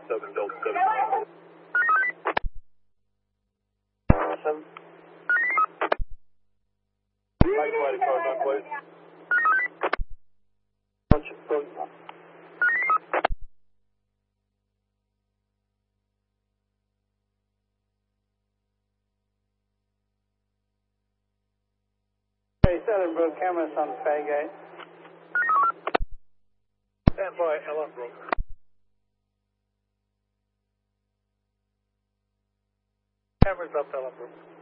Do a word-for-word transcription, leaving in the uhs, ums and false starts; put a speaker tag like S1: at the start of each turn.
S1: seven Delta seven. Seven. Mike flight car nine please. Bunch of foot.
S2: Ellenbrook, cameras on Fairgate.
S1: Stand by Ellenbrook. Cameras up Ellenbrook.